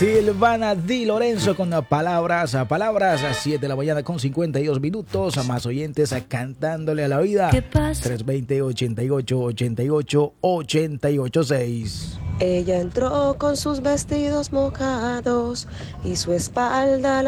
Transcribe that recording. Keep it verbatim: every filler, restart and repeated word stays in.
Silvana Di Lorenzo con palabras a palabras a siete de la mañana con cincuenta y dos minutos. A más oyentes a cantándole a la vida. tres veinte, ochenta y ocho, ochenta y ocho, ochenta y ocho seis. Ella entró con sus vestidos mojados y su espalda